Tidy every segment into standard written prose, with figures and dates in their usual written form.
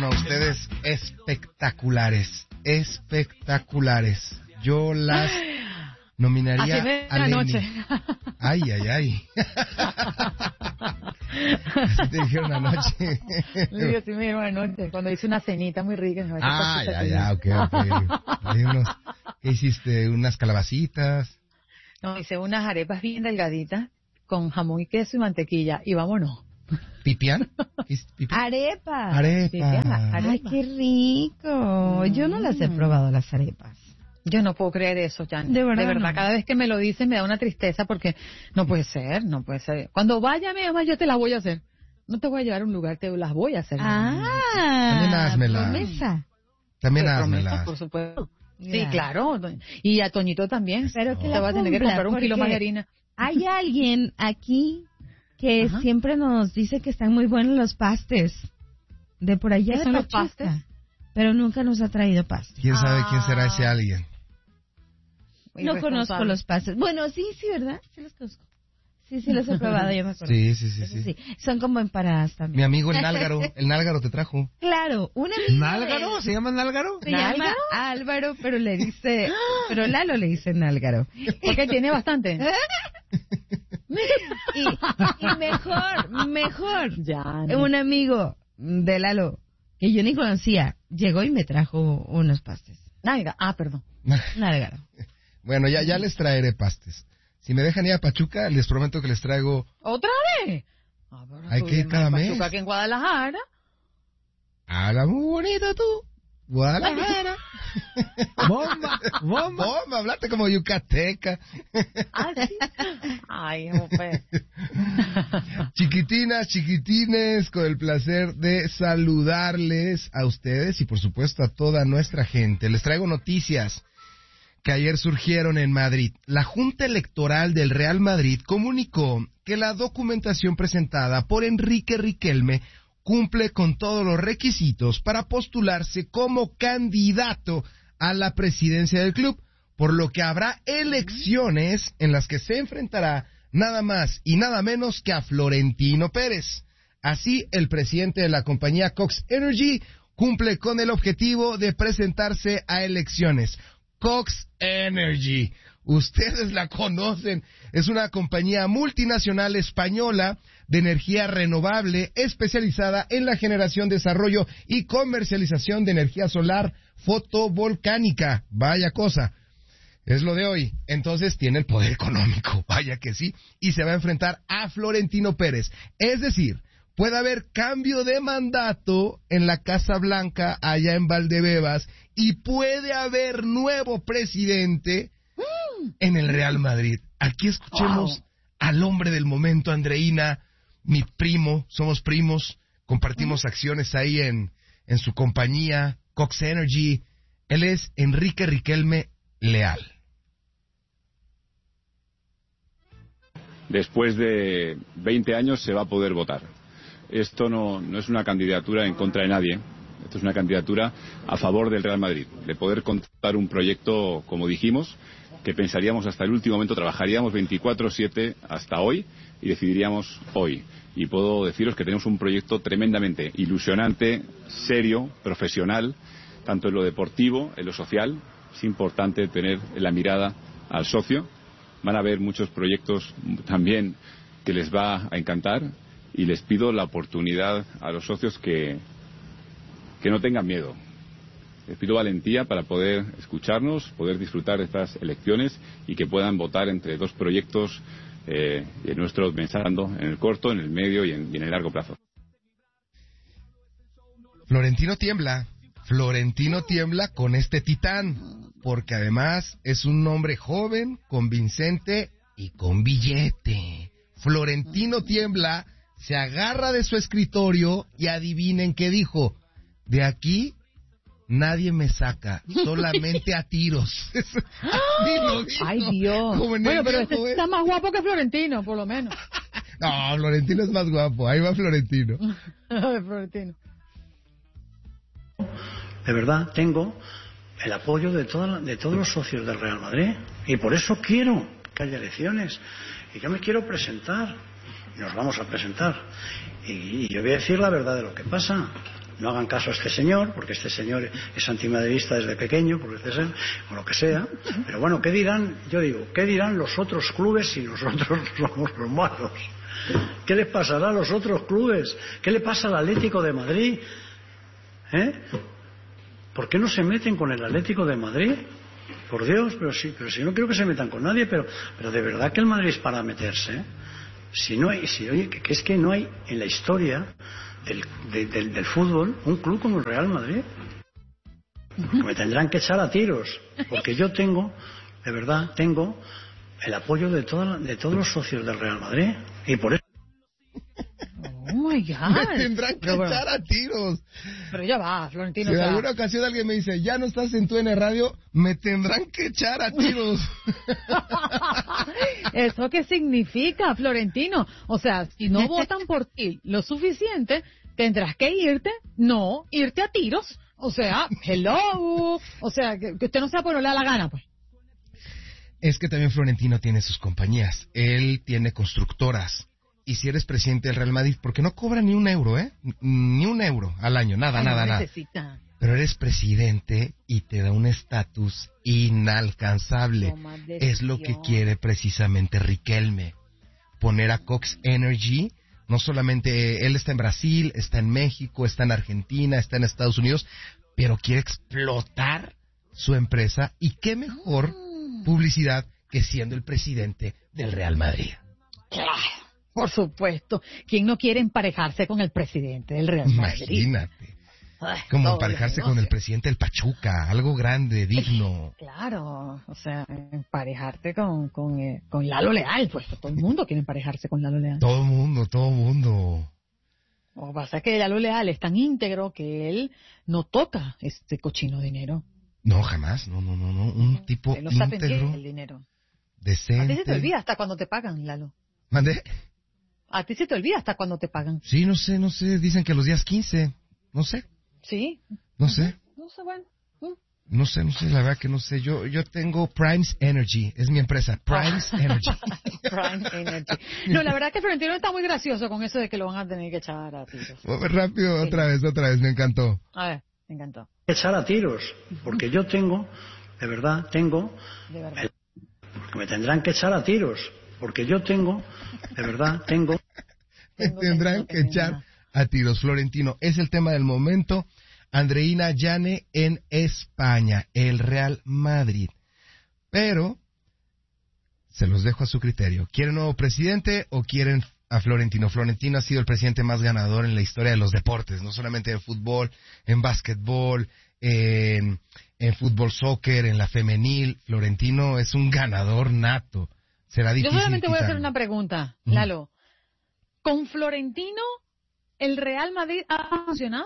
ustedes espectaculares, espectaculares. Yo las nominaría a Lenny. Noche. Ay. Así te dijeron anoche. Sí, así me dijeron anoche, cuando hice una cenita muy rica. Ok. Hay unos, ¿qué hiciste? ¿Unas calabacitas? No, hice unas arepas bien delgaditas con jamón y queso y mantequilla, y vámonos. ¿Pipián? Arepa. Ay, qué rico. Yo no las he probado, las arepas. Yo no puedo creer eso, Jan. De verdad no. Cada vez que me lo dicen me da una tristeza porque no puede ser. Cuando vaya, además yo te las voy a hacer. No te voy a llevar a un lugar, te las voy a hacer. También házmelas. Promesa. También Promesa, házmelas. por supuesto. Ya. Sí, claro. Y a Toñito también. Pero que te la va a tener que cumpla, comprar un kilo más de harina. Hay alguien aquí que siempre nos dice que están muy buenos los pastes. De por allá ¿Qué de son los Pachuca, pastes? pero nunca nos ha traído pastes. ¿Quién sabe quién será ese alguien? No conozco los pastes. Bueno, sí, ¿verdad? Sí los conozco. Sí, los he probado, yo me acuerdo. Sí. Son como empanadas también. Mi amigo el Nálgaro te trajo. Claro, un amigo. ¿Nálgaro? ¿Se llama Nálgaro? Se llama Álvaro, pero Lalo le dice Nálgaro. Porque tiene bastante. Y mejor. Ya. Un amigo de Lalo, que yo ni conocía, llegó y me trajo unos pastes. Perdón. Nálgaro. Bueno, ya les traeré pastes. Si me dejan ir a Pachuca, les prometo que les traigo... ¿Otra vez? Hay que ir cada mes. Pachuca, aquí en Guadalajara. Habla muy bonito tú, Guadalajara. Bomba, hablaste como yucateca. Sí. Ay, Jope. Chiquitinas, chiquitines, con el placer de saludarles a ustedes y por supuesto a toda nuestra gente. Les traigo noticias que ayer surgieron en Madrid. La Junta Electoral del Real Madrid comunicó que la documentación presentada por Enrique Riquelme cumple con todos los requisitos para postularse como candidato a la presidencia del club, por lo que habrá elecciones en las que se enfrentará nada más y nada menos que a Florentino Pérez. Así, el presidente de la compañía Cox Energy cumple con el objetivo de presentarse a elecciones. Cox Energy, ustedes la conocen, es una compañía multinacional española de energía renovable especializada en la generación, desarrollo y comercialización de energía solar fotovolcánica. Vaya cosa, es lo de hoy. Entonces tiene el poder económico, vaya que sí, y se va a enfrentar a Florentino Pérez. Es decir, puede haber cambio de mandato en la Casa Blanca allá en Valdebebas y puede haber nuevo presidente en el Real Madrid. Aquí escuchemos al hombre del momento, Andreina, mi primo, somos primos, compartimos acciones ahí en su compañía, Cox Energy. Él es Enrique Riquelme Leal. Después de 20 años se va a poder votar. Esto no es una candidatura en contra de nadie, esto es una candidatura a favor del Real Madrid, de poder contar un proyecto, como dijimos, que pensaríamos hasta el último momento, trabajaríamos 24/7 hasta hoy y decidiríamos hoy. Y puedo deciros que tenemos un proyecto tremendamente ilusionante, serio, profesional, tanto en lo deportivo, en lo social. Es importante tener la mirada al socio. Van a haber muchos proyectos también que les va a encantar. Y les pido la oportunidad a los socios que no tengan miedo. Les pido valentía para poder escucharnos, poder disfrutar de estas elecciones y que puedan votar entre dos proyectos y nuestros pensando en el corto, en el medio y en el largo plazo. Florentino tiembla con este titán, porque además es un hombre joven, convincente y con billete. Florentino tiembla, se agarra de su escritorio y adivinen qué dijo: de aquí nadie me saca, solamente a tiros. Ay, Dios. Bueno, pero este está más guapo que Florentino, por lo menos. No, Florentino es más guapo, ahí va Florentino. Florentino. De verdad, tengo el apoyo de todos los socios del Real Madrid y por eso quiero que haya elecciones y yo me quiero presentar. Nos vamos a presentar y yo voy a decir la verdad de lo que pasa. no hagan caso a este señor, porque este señor es antimadridista desde pequeño, o lo que sea. Pero bueno, ¿qué dirán? Yo digo, ¿qué dirán los otros clubes si nosotros somos los malos? ¿Qué les pasará a los otros clubes? ¿Qué le pasa al Atlético de Madrid? ¿Por qué no se meten con el Atlético de Madrid? Por Dios, pero si no creo que se metan con nadie, pero de verdad que el Madrid es para meterse. Que es que no hay en la historia del fútbol un club como el Real Madrid. Me tendrán que echar a tiros, porque yo tengo el apoyo de todos los socios del Real Madrid, y por eso. Oh my God. Me tendrán que echar a tiros. Pero ya va, Florentino. Si en alguna ocasión alguien me dice, ya no estás en tu N Radio, me tendrán que echar a tiros. ¿Eso qué significa, Florentino? O sea, si no votan por ti lo suficiente, tendrás que irte a tiros. O sea, hello. O sea, que usted no sea por no le da la gana, pues. Es que también Florentino tiene sus compañías. Él tiene constructoras. Y si eres presidente del Real Madrid, porque no cobra ni un euro, ni un euro al año, nada. Necesita. Pero eres presidente y te da un estatus inalcanzable. Es lo que quiere precisamente Riquelme. Poner a Cox Energy, no solamente él está en Brasil, está en México, está en Argentina, está en Estados Unidos, pero quiere explotar su empresa. Y qué mejor publicidad que siendo el presidente del Real Madrid. Claro. Por supuesto. ¿Quién no quiere emparejarse con el presidente del Real Madrid? Imagínate. Como emparejarse con el presidente del Pachuca, algo grande, digno. Claro, o sea, emparejarte con Lalo Leal, pues todo el mundo quiere emparejarse con Lalo Leal. Todo el mundo. Lo que pasa es que Lalo Leal es tan íntegro que él no toca este cochino dinero. No, jamás, no. Un tipo él no sabe íntegro, el dinero. Decente. A ti se te olvida hasta cuando te pagan, Lalo. ¿Mandé? A ti se te olvida hasta cuando te pagan. Sí, no sé, dicen que los días 15, no sé. Sí. No sé. No sé, bueno. No sé, la verdad que no sé. Yo tengo Primes Energy, es mi empresa, Primes Energy. Primes Energy. No, la verdad que Florentino está muy gracioso con eso de que lo van a tener que echar a tiros. Rápido, otra vez, me encantó. A ver, me encantó. Echar a tiros, porque yo tengo. Porque me tendrán que echar a tiros, porque yo tengo. Me tendrán que echar a tiros, Florentino. Es el tema del momento. Andreina Llane en España, el Real Madrid. Pero se los dejo a su criterio. ¿Quieren nuevo presidente o quieren a Florentino? Florentino ha sido el presidente más ganador en la historia de los deportes, no solamente en fútbol, en básquetbol, en fútbol soccer, en la femenil. Florentino es un ganador nato. Será difícil. Yo solamente voy a hacer quitarlo. una pregunta, Lalo. ¿Con Florentino el Real Madrid ha funcionado?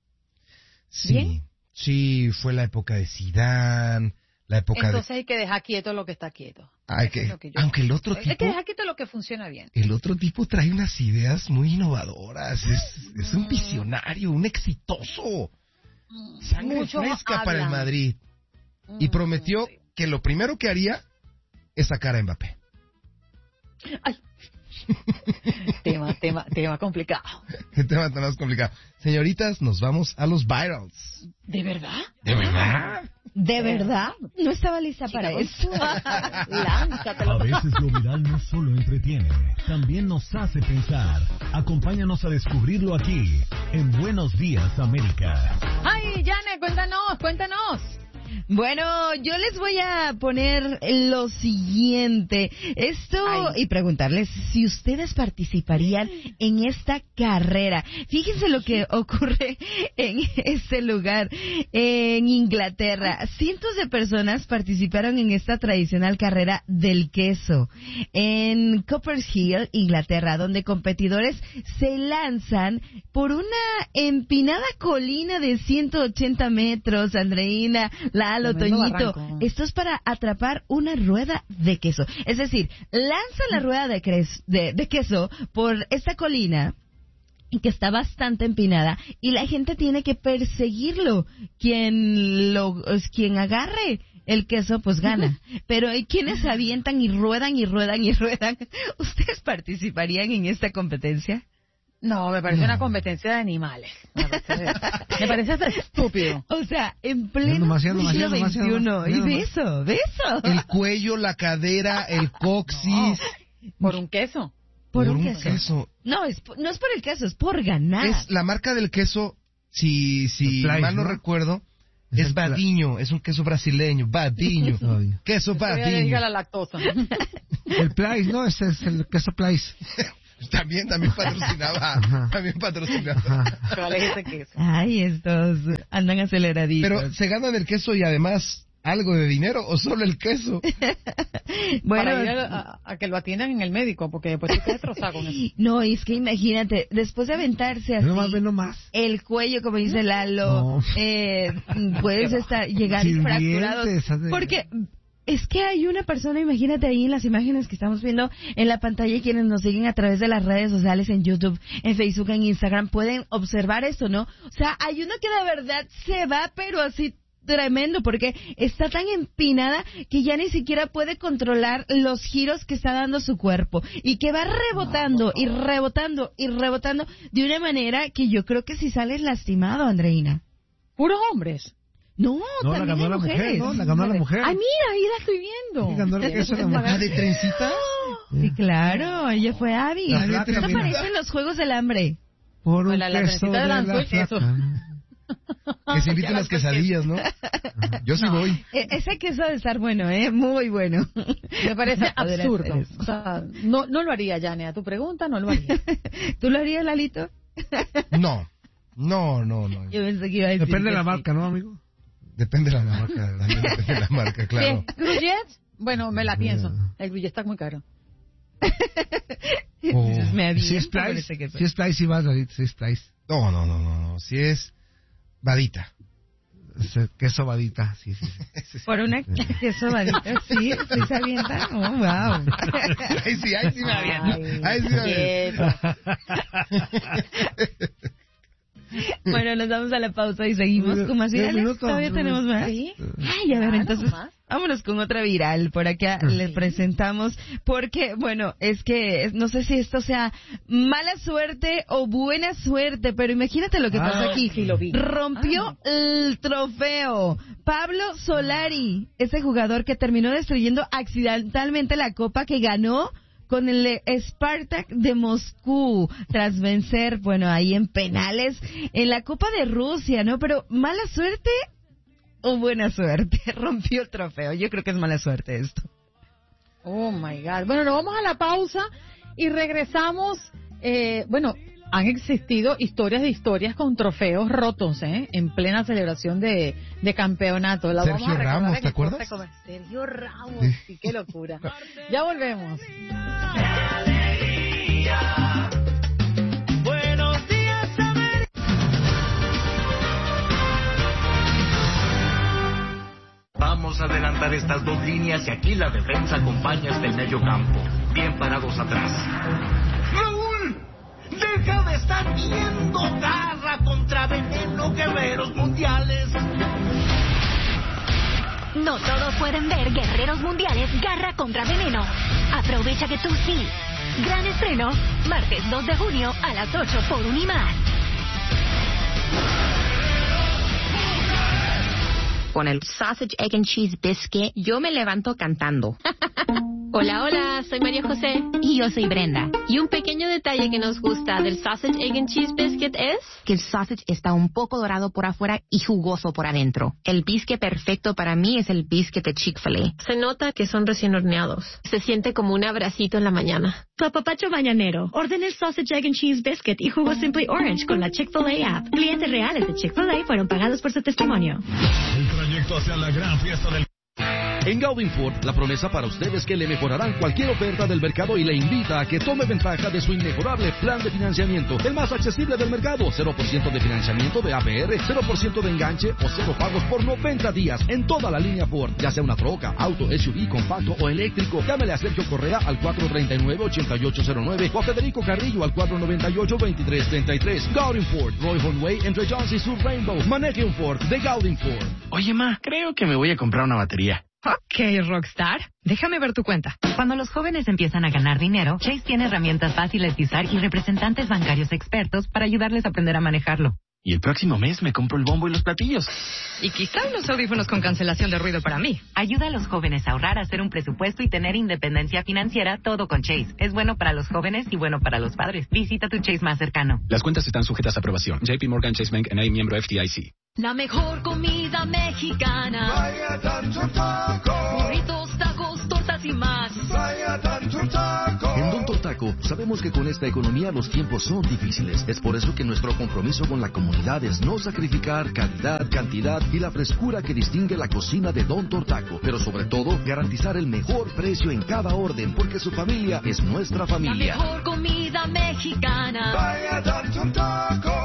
Sí, fue la época de Zidane, Entonces hay que dejar quieto lo que está quieto. Aunque el otro tipo... Hay que dejar quieto lo que funciona bien. El otro tipo trae unas ideas muy innovadoras, es un visionario, un exitoso. Sangre Mucho fresca hablan. para el Madrid. Y prometió que lo primero que haría es sacar a Mbappé. Ay. tema complicado. Qué tema tan más complicado. Señoritas, nos vamos a los virals. ¿De verdad? ¿De verdad? ¿De verdad? No estaba lista para eso. Lánzatelo. A veces lo viral no solo entretiene, también nos hace pensar. Acompáñanos a descubrirlo aquí, en Buenos Días, América. Ay, Llane, cuéntanos. Bueno, yo les voy a poner lo siguiente. Y preguntarles si ustedes participarían en esta carrera. Fíjense lo que ocurre en este lugar, en Inglaterra. Cientos de personas participaron en esta tradicional carrera del queso en Copperhill, Inglaterra, donde competidores se lanzan por una empinada colina de 180 metros, Andreina, Lalo, Toñito. Esto es para atrapar una rueda de queso. Es decir, lanzan la rueda de queso por esta colina que está bastante empinada y la gente tiene que perseguirlo. Quien agarre el queso, pues gana. Pero hay quienes se avientan y ruedan y ruedan y ruedan. ¿Ustedes participarían en esta competencia? No, me parece una competencia de animales. Me parece hasta estúpido. O sea, en pleno siglo XXI. Y beso. El cuello, la cadera, el coxis. Por un queso. Por un queso. No es por el queso, es por ganar. Es la marca del queso, si mal no recuerdo, es Vadiño, es un queso brasileño, Vadiño. Queso Vadiño. La lactosa. El Plais, ¿no? Ese es el queso Plais. También patrocinaba. También patrocinaba. ¿Cuál es ese queso? Ay, estos andan aceleraditos. Pero se gana del queso y además algo de dinero o solo el queso. Bueno, para ir a que lo atiendan en el médico, porque después te quedas destrozado con eso. No, es que imagínate, después de aventarse así el cuello, como dice Lalo, puedes llegar fracturado. Porque es que hay una persona, imagínate ahí en las imágenes que estamos viendo en la pantalla y quienes nos siguen a través de las redes sociales, en YouTube, en Facebook, en Instagram, pueden observar esto, ¿no? O sea, hay uno que de verdad se va, pero así tremendo, porque está tan empinada que ya ni siquiera puede controlar los giros que está dando su cuerpo y que va rebotando y rebotando y rebotando de una manera que yo creo que si sales lastimado, Andreina. ¿Puros hombres? No, la ganó la mujer, ¿no? La ganó la mujer. Ay, mira, ahí la estoy viendo. Sí, ganó la mujer. ¿De trencitas? Sí, claro, ella fue hábil. Esto parece en los Juegos del Hambre. Por un la queso trencita de la queso. Que se inviten las quesadillas, ¿no? Yo sí voy. Ese queso debe estar bueno, muy bueno. Me parece absurdo. O sea, no lo haría, Yane. A tu pregunta, no lo haría. ¿Tú lo harías, Lalito? No. Yo pensé que iba a decir depende de la marca, ¿no, amigo? Depende de la marca, depende de la marca, claro. ¿Sí? ¿Gruyet? Bueno, me la pienso. El Gruyet está muy caro. Si es Plais, sí vas, David, si es Plais. No. Si es Vadita. Queso Vadita, sí. Por una queso Vadita, sí se avienta. Oh, wow. Ahí sí me avienta. Ahí sí me avienta. Bueno, nos vamos a la pausa y seguimos con más virales. ¿Todavía tenemos más? ¿Sí? Ay, a ver, entonces vámonos con otra viral. Por acá les presentamos porque, bueno, es que no sé si esto sea mala suerte o buena suerte, pero imagínate lo que pasó aquí. Sí, lo vi. Rompió el trofeo. Pablo Solari, ese jugador que terminó destruyendo accidentalmente la copa que ganó con el Spartak de Moscú, tras vencer, bueno, ahí en penales, en la Copa de Rusia, ¿no? Pero, ¿mala suerte o buena suerte? Rompió el trofeo. Yo creo que es mala suerte esto. Oh, my God. Bueno, nos vamos a la pausa y regresamos. Han existido historias con trofeos rotos, en plena celebración de campeonato. Sergio Ramos, ¿te acuerdas? Sergio Ramos, sí, qué locura. Ya volvemos. Buenos días, América. Vamos a adelantar estas dos líneas y aquí la defensa acompaña hasta el medio campo. Bien parados atrás. ¡Raúl! ¡Deja de estar viendo! Garra contra Veneno, Guerreros Mundiales. No todos pueden ver Guerreros Mundiales Garra contra Veneno. Aprovecha que tú sí. Gran estreno, martes 2 de junio a las 8 por Unimás. Con el Sausage, Egg and Cheese Biscuit, yo me levanto cantando. Hola, soy María José. Y yo soy Brenda. Y un pequeño detalle que nos gusta del Sausage, Egg and Cheese Biscuit es que el sausage está un poco dorado por afuera y jugoso por adentro. El biscuit perfecto para mí es el biscuit de Chick-fil-A. Se nota que son recién horneados. Se siente como un abracito en la mañana. Tu apapacho mañanero. Ordena el Sausage, Egg and Cheese Biscuit y jugo Simply Orange con la Chick-fil-A app. Clientes reales de Chick-fil-A fueron pagados por su testimonio. El trayecto hacia la gran fiesta del... En Gaudin Ford, la promesa para usted es que le mejorarán cualquier oferta del mercado y le invita a que tome ventaja de su inmejorable plan de financiamiento, el más accesible del mercado, 0% de financiamiento de APR, 0% de enganche o 0 pagos por 90 días en toda la línea Ford, ya sea una troca, auto, SUV, compacto o eléctrico. Llámele a Sergio Correa al 439-8809 o a Federico Carrillo al 498-2333. Gaudin Ford, Roy Way entre Jones y Sur Rainbow. Maneje un Ford de Gaudin Ford. Oye, ma, creo que me voy a comprar una batería. Ok, Rockstar. Déjame ver tu cuenta. Cuando los jóvenes empiezan a ganar dinero, Chase tiene herramientas fáciles de usar y representantes bancarios expertos para ayudarles a aprender a manejarlo. Y el próximo mes me compro el bombo y los platillos. Y quizá unos audífonos con cancelación de ruido para mí. Ayuda a los jóvenes a ahorrar, a hacer un presupuesto y tener independencia financiera, todo con Chase. Es bueno para los jóvenes y bueno para los padres. Visita tu Chase más cercano. Las cuentas están sujetas a aprobación. JP Morgan Chase Bank N.A. miembro FDIC. La mejor comida mexicana. Vaya Tanto Taco. Burritos, tacos, tortas y más. Vaya Tanto Taco. En Don Tortaco sabemos que con esta economía los tiempos son difíciles. Es por eso que nuestro compromiso con la comunidad es no sacrificar calidad, cantidad y la frescura que distingue la cocina de Don Tortaco. Pero sobre todo, garantizar el mejor precio en cada orden, porque su familia es nuestra familia. La mejor comida mexicana. Vaya Tanto Taco.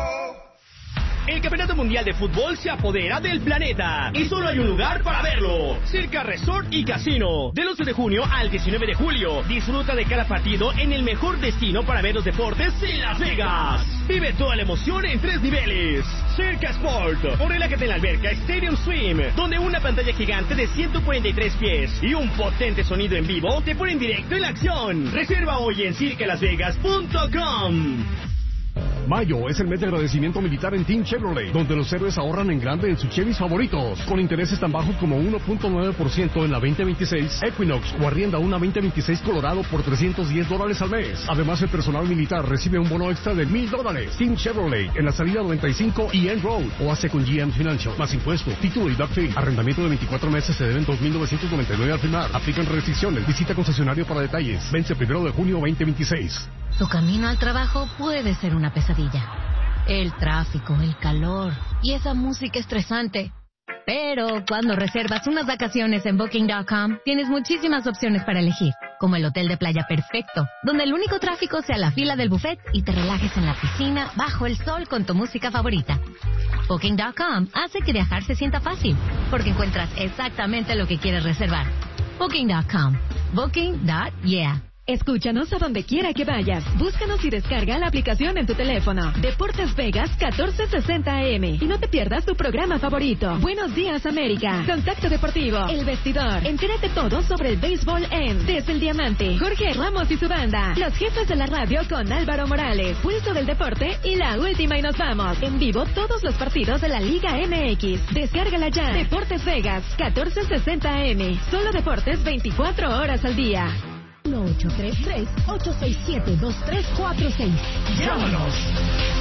El Campeonato Mundial de Fútbol se apodera del planeta y solo hay un lugar para verlo: Circa Resort y Casino. Del 11 de junio al 19 de julio, disfruta de cada partido en el mejor destino para ver los deportes en Las Vegas. Vive toda la emoción en 3 niveles. Circa Sport, o relájate en la alberca Stadium Swim, donde una pantalla gigante de 143 pies y un potente sonido en vivo te ponen directo en la acción. Reserva hoy en circalasvegas.com. Mayo es el mes de agradecimiento militar en Team Chevrolet, donde los héroes ahorran en grande en sus Chevys favoritos, con intereses tan bajos como 1.9% en la 2026 Equinox o arrienda una 2026 Colorado por $310 al mes. Además, el personal militar recibe un bono extra de $1,000. Team Chevrolet en la salida 95 y End Road, o hace con GM Financial, más impuestos, título y doc fee. Arrendamiento de 24 meses se deben $2,999 al firmar. Aplican restricciones. Visita concesionario para detalles. Vence 1 de junio 2026. Tu camino al trabajo puede ser una pesadilla. El tráfico, el calor y esa música estresante. Pero cuando reservas unas vacaciones en Booking.com, tienes muchísimas opciones para elegir, como el hotel de playa perfecto, donde el único tráfico sea la fila del buffet y te relajes en la piscina bajo el sol con tu música favorita. Booking.com hace que viajar se sienta fácil, porque encuentras exactamente lo que quieres reservar. Booking.com. Booking.yeah. Escúchanos a donde quiera que vayas. Búscanos y descarga la aplicación en tu teléfono. Deportes Vegas 1460 AM. Y no te pierdas tu programa favorito. Buenos Días América. Contacto Deportivo. El Vestidor. Entérate todo sobre el béisbol en Desde el Diamante. Jorge Ramos y su banda. Los jefes de la radio con Álvaro Morales. Pulso del deporte y la última y nos vamos. En vivo todos los partidos de la Liga MX. Descárgala ya. Deportes Vegas 1460 AM. Solo deportes 24 horas al día. 1833-867-2346. ¡Llámanos!